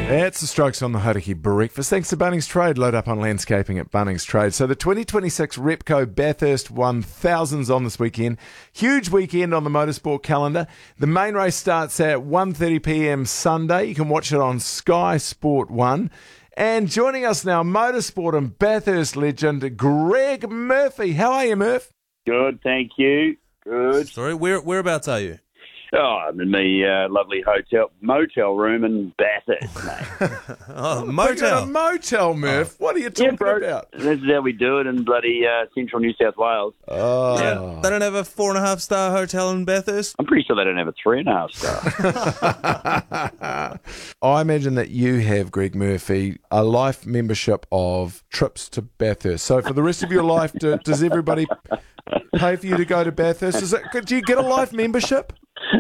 It's the Strokes on the Hauraki Breakfast. Thanks to Bunnings Trade. Load up on landscaping at Bunnings Trade. So the 2026 Repco Bathurst 1000's on this weekend. Huge weekend on the motorsport calendar. The main race starts at 1:30pm Sunday. You can watch it on Sky Sport 1. And joining us now, motorsport and Bathurst legend Greg Murphy. How are you, Murph? Good, thank you. Good. Sorry, whereabouts are you? Oh, I'm in my lovely motel room in Bathurst, mate. Oh, We're motel. at a motel, Murph. What are you talking about? This is how we do it in bloody central New South Wales. Oh. Yeah, they don't have a 4.5-star hotel in Bathurst? I'm pretty sure they don't have a 3.5 star. I imagine that you have, Greg Murphy, a life membership of trips to Bathurst. So for the rest of your life, does everybody pay for you to go to Bathurst? Do you get a life membership?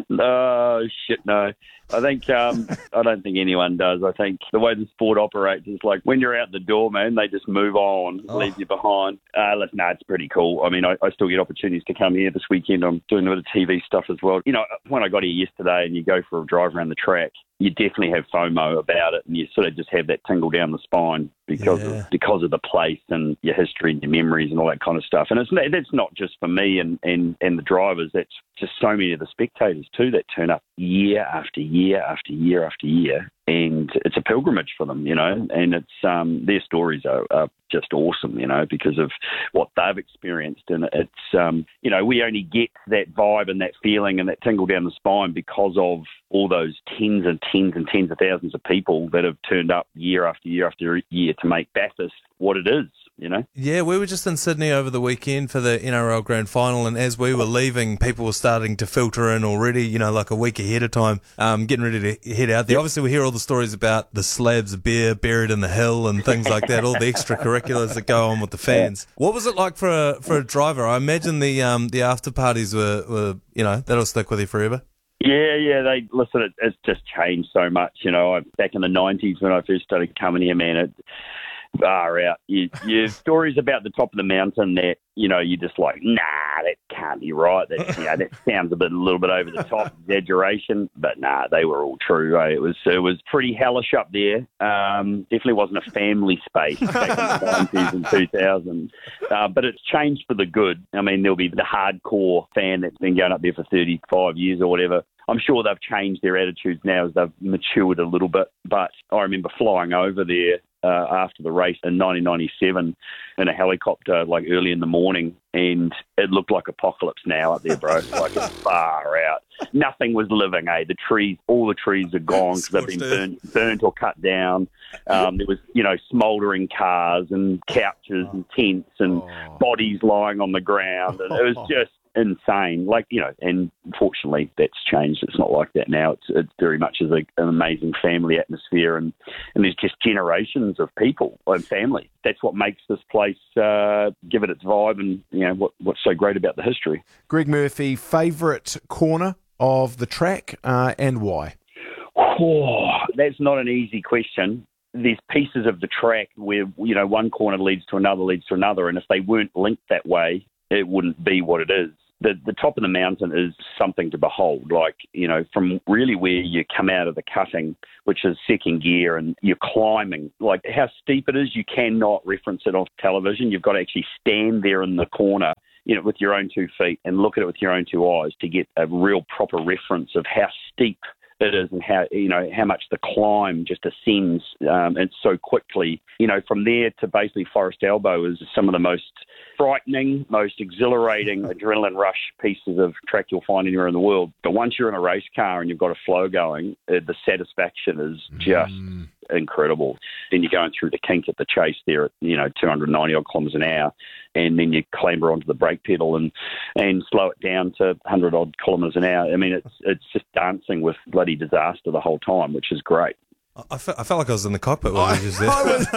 No, shit, no. I think I don't think anyone does. I think the way the sport operates is like when you're out the door, man, they just move on, leave you behind. Listen, it's pretty cool. I mean, I still get opportunities to come here this weekend. I'm doing a bit of TV stuff as well. You know, when I got here yesterday and you go for a drive around the track, you definitely have FOMO about it, and you sort of just have that tingle down the spine because of the place and your history and your memories and all that kind of stuff. And that's not just for me and the drivers. That's just so many of the spectators too that turn up year after year after year after year. And it's a pilgrimage for them, you know, and it's their stories are just awesome, you know, because of what they've experienced. And it's, you know, we only get that vibe and that feeling and that tingle down the spine because of all those tens and tens and tens of thousands of people that have turned up year after year after year to make Bathurst what it is, you know? Yeah, we were just in Sydney over the weekend for the NRL Grand Final, and as we were leaving, people were starting to filter in already, you know, like a week ahead of time, getting ready to head out there. Yep. Obviously, we hear all the stories about the slabs of beer buried in the hill and things like that, all the extracurriculars that go on with the fans. What was it like for a driver? I imagine the after parties were, you know, that'll stick with you forever. Yeah. It's just changed so much. You know, back in the 90s when I first started coming here, man, far out. You stories about the top of the mountain that, you know, you're just like, nah, that can't be right. That, you know, that sounds a little bit over the top, exaggeration, but nah, they were all true. It was pretty hellish up there. Definitely wasn't a family space back in the 90s and 2000s. But it's changed for the good. I mean, there'll be the hardcore fan that's been going up there for 35 years or whatever. I'm sure they've changed their attitudes now as they've matured a little bit. But I remember flying over there after the race in 1997 in a helicopter, like early in the morning, and it looked like apocalypse now up there, bro. Like it's far out. Nothing was living, all the trees are gone because they've been burnt or cut down. There was, you know, smouldering cars and couches and tents and bodies lying on the ground, and it was just insane. Like, you know, and fortunately that's changed. It's not like that now. It's very much as an amazing family atmosphere, and there's just generations of people and family. That's what makes this place give it its vibe, and, you know, what's so great about the history. Greg Murphy, favourite corner of the track and why? Oh, that's not an easy question. There's pieces of the track where, you know, one corner leads to another, and if they weren't linked that way, it wouldn't be what it is. The top of the mountain is something to behold. Like, you know, from really where you come out of the cutting, which is second gear, and you're climbing, like how steep it is, you cannot reference it off television. You've got to actually stand there in the corner, you know, with your own 2 feet and look at it with your own 2 eyes to get a real proper reference of how steep it is and how, you know, how much the climb just ascends and so quickly. You know, from there to basically Forest Elbow is some of the most frightening, most exhilarating adrenaline rush pieces of track you'll find anywhere in the world. But once you're in a race car and you've got a flow going, the satisfaction is just incredible. Then you're going through the kink at the chase there at, you know, 290 odd kilometres an hour, and then you clamber onto the brake pedal and slow it down to 100 odd kilometres an hour. I mean, it's just dancing with bloody disaster the whole time, which is great. I felt like I was in the cockpit while you just there.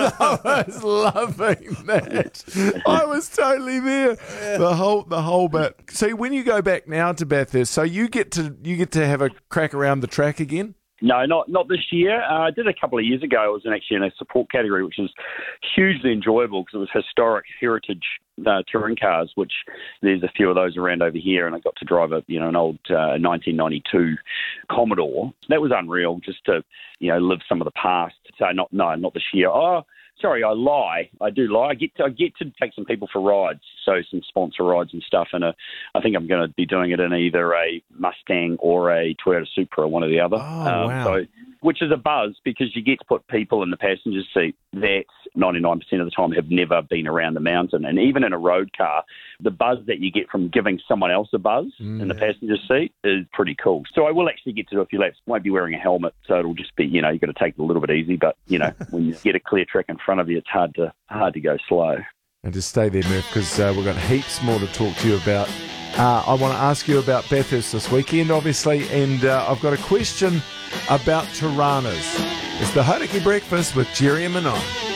I was loving that. I was totally there. Yeah. The whole bit. So when you go back now to Bathurst, so you get to have a crack around the track again? No, not this year. I did a couple of years ago. I was actually in a support category, which was hugely enjoyable because it was historic heritage touring cars, which there's a few of those around over here, and I got to drive an old 1992 Commodore. That was unreal, just to live some of the past. So not this year. Oh, sorry, I lie. I do lie. I get to take some people for rides, so some sponsor rides and stuff. And I think I'm going to be doing it in either a Mustang or a Toyota Supra, one or the other. Oh, wow. So, which is a buzz because you get to put people in the passenger seat that 99% of the time have never been around the mountain. And even in a road car, the buzz that you get from giving someone else a buzz in the passenger seat is pretty cool. So I will actually get to do a few laps. Won't be wearing a helmet, so it'll just be, you've got to take it a little bit easy. But, when you get a clear track in front of you, it's hard to go slow. And just stay there, Murph, because we've got heaps more to talk to you about. I want to ask you about Bathurst this weekend, obviously, and I've got a question about Tiranas. It's the Hauraki Breakfast with Jerry and Manon.